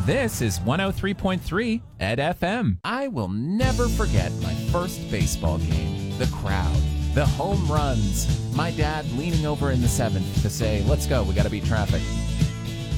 This is 103.3 Ed FM. I will never forget my first baseball game. The crowd, the home runs, my dad leaning over in the seventh to say, let's go, we got to beat traffic.